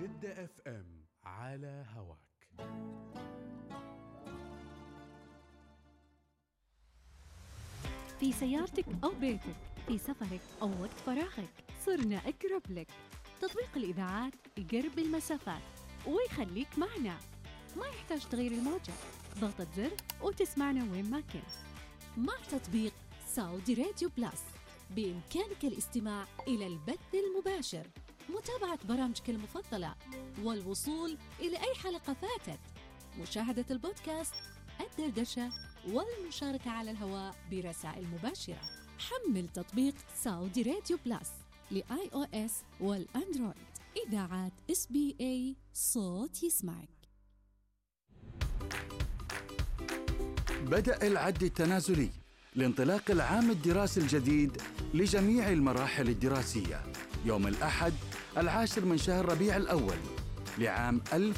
جدة اف ام على هواك. في سيارتك أو بيتك، في سفرك أو وقت فراغك، صرنا أقرب لك. تطبيق الإذاعات يقرب المسافات ويخليك معنا، ما يحتاج تغيير الموجة، ضغطة زر وتسمعنا وين ما كنت. مع تطبيق سعودي راديو بلس بإمكانك الاستماع إلى البث المباشر، متابعة برامجك المفضلة، والوصول إلى أي حلقة فاتت، مشاهدة البودكاست، الدردشة، والمشاركة على الهواء برسائل مباشرة. حمل تطبيق سعودي راديو بلس لآي أو إس والأندرويد. إذاعات SBA، صوت يسمعك. بدأ العد التنازلي لانطلاق العام الدراسي الجديد لجميع المراحل الدراسية يوم الأحد 10 من شهر ربيع الأول لعام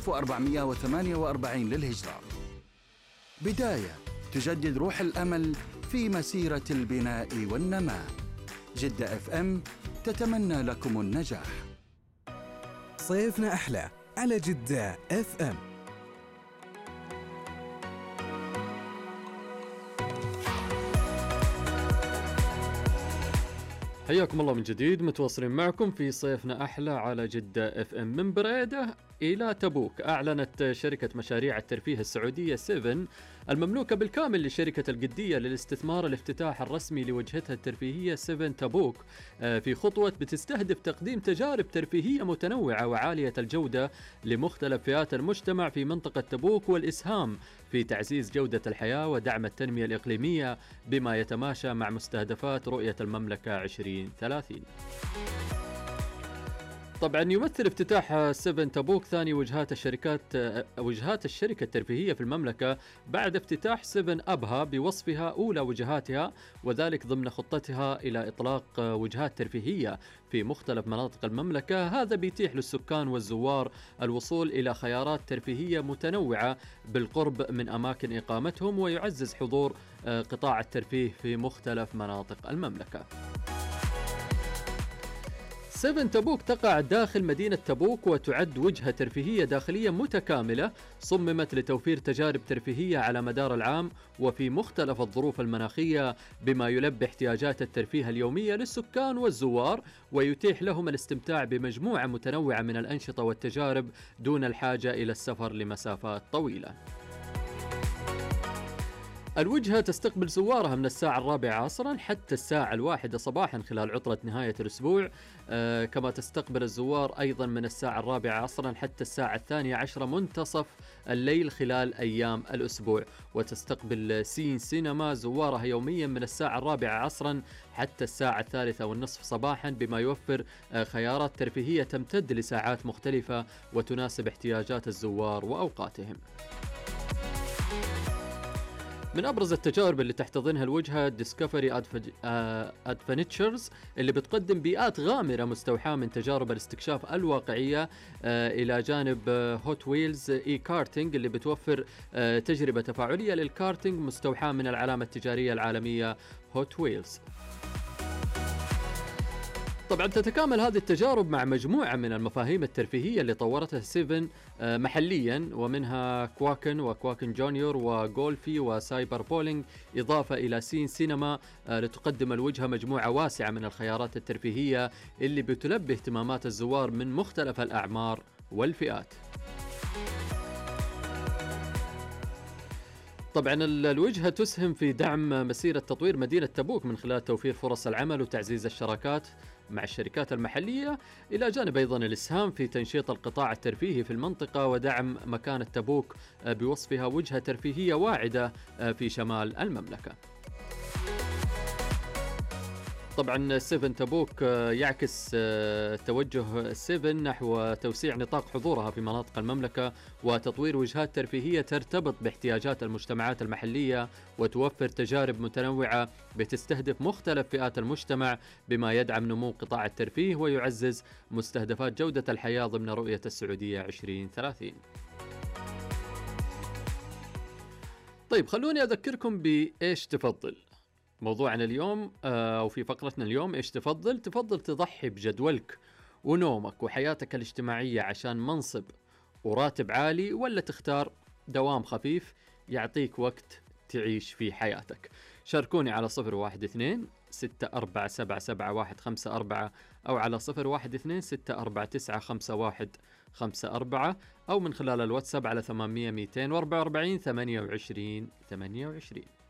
1448 للهجرة. بداية تجدد روح الأمل في مسيرة البناء والنماء. جدة اف ام تتمنى لكم النجاح. صيفنا أحلى على جدة اف ام. حياكم الله من جديد، متواصلين معكم في صيفنا أحلى على جدة اف ام. من بريدة إلى تبوك، أعلنت شركة مشاريع الترفيه السعودية 7 المملوكة بالكامل لشركة القدية للاستثمار الافتتاح الرسمي لوجهتها الترفيهية 7 تبوك، في خطوة بتستهدف تقديم تجارب ترفيهية متنوعة وعالية الجودة لمختلف فئات المجتمع في منطقة تبوك، والإسهام في تعزيز جودة الحياة ودعم التنمية الإقليمية بما يتماشى مع مستهدفات رؤية المملكة 2030. طبعا يمثل افتتاح 7 تبوك ثاني وجهات الشركة الترفيهية في المملكة بعد افتتاح 7 أبها بوصفها أولى وجهاتها، وذلك ضمن خطتها إلى إطلاق وجهات ترفيهية في مختلف مناطق المملكة. هذا بيتيح للسكان والزوار الوصول إلى خيارات ترفيهية متنوعة بالقرب من أماكن إقامتهم، ويعزز حضور قطاع الترفيه في مختلف مناطق المملكة. 7 تبوك تقع داخل مدينة تبوك وتعد وجهة ترفيهية داخلية متكاملة صممت لتوفير تجارب ترفيهية على مدار العام وفي مختلف الظروف المناخية، بما يلبي احتياجات الترفيه اليومية للسكان والزوار ويتيح لهم الاستمتاع بمجموعة متنوعة من الأنشطة والتجارب دون الحاجة إلى السفر لمسافات طويلة. الوجهة تستقبل زوارها من الساعة 4 عصرا حتى الساعة 1 صباحا خلال عطلة نهاية الأسبوع، كما تستقبل الزوار أيضا من الساعة 4 عصرا حتى الساعة 12 منتصف الليل خلال أيام الأسبوع. وتستقبل سين سينما زوارها يوميا من الساعة 4 عصرا حتى الساعة 3:30 صباحا، بما يوفر خيارات ترفيهية تمتد لساعات مختلفة وتناسب احتياجات الزوار وأوقاتهم. من أبرز التجارب اللي تحتضنها الوجهة ديسكفري أدفنتشرز اللي بتقدم بيئات غامرة مستوحاة من تجارب الاستكشاف الواقعية، إلى جانب هوت ويلز إي كارتينج اللي بتوفر تجربة تفاعلية للكارتينج مستوحاة من العلامة التجارية العالمية هوت ويلز. طبعا تتكامل هذه التجارب مع مجموعة من المفاهيم الترفيهية اللي طورتها 7 محليا، ومنها كواكن وكواكن جونيور وغولفي وسايبر بولينج، إضافة إلى سين سينما لتقدم الوجهة مجموعة واسعة من الخيارات الترفيهية اللي بتلبي اهتمامات الزوار من مختلف الأعمار والفئات. طبعا الوجهة تسهم في دعم مسيرة تطوير مدينة تبوك من خلال توفير فرص العمل وتعزيز الشراكات مع الشركات المحلية، إلى جانب أيضا الإسهام في تنشيط القطاع الترفيهي في المنطقة ودعم مكانة تبوك بوصفها وجهة ترفيهية واعدة في شمال المملكة. طبعا 7 تبوك يعكس توجه 7 نحو توسيع نطاق حضورها في مناطق المملكة وتطوير وجهات ترفيهية ترتبط باحتياجات المجتمعات المحلية وتوفر تجارب متنوعة بتستهدف مختلف فئات المجتمع، بما يدعم نمو قطاع الترفيه ويعزز مستهدفات جودة الحياة ضمن رؤية السعودية 2030. طيب خلوني أذكركم بإيش تفضل. موضوعنا اليوم أو في فقرتنا اليوم إيش تفضل؟ تفضل تضحي بجدولك ونومك وحياتك الاجتماعية عشان منصب وراتب عالي، ولا تختار دوام خفيف يعطيك وقت تعيش في حياتك؟ شاركوني على 012-6477154 أو على 012-649-5154 أو من خلال الواتساب على 800-244-28-28.